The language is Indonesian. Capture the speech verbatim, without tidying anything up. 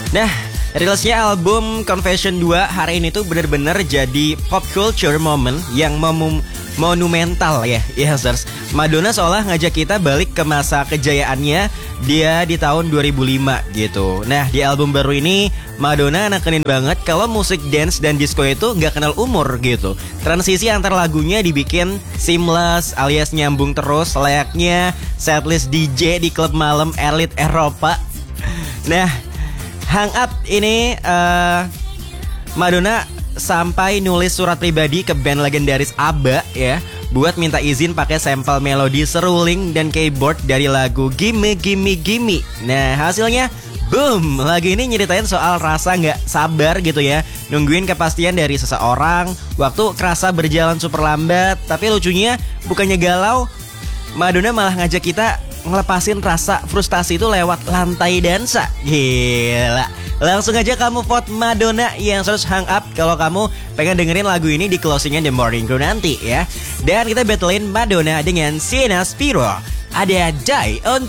Nah, rilisnya album Confession dua hari ini tuh bener-bener jadi pop culture moment yang mem- monumental ya, Yesers. Madonna seolah ngajak kita balik ke masa kejayaannya dia di tahun dua ribu lima gitu. Nah, di album baru ini Madonna nekenin banget kalau musik dance dan disco itu nggak kenal umur gitu. Transisi antar lagunya dibikin seamless alias nyambung terus layaknya setlist D J di klub malam elit Eropa. Nah, Hang Up ini uh, Madonna sampai nulis surat pribadi ke band legendaris ABBA ya, buat minta izin pakai sampel melodi seruling dan keyboard dari lagu Gimme Gimme Gimme. Nah, hasilnya boom, lagu ini nyeritain soal rasa gak sabar gitu ya, nungguin kepastian dari seseorang. Waktu kerasa berjalan super lambat, tapi lucunya bukannya galau, Madonna malah ngajak kita ngelepasin rasa frustasi itu lewat lantai dansa. Gila. Langsung aja kamu vote Madonna yang harus Hang Up kalau kamu pengen dengerin lagu ini di closingnya The Morning Crew nanti ya. Dan kita battlein Madonna dengan Sienna Spiro. Ada Die On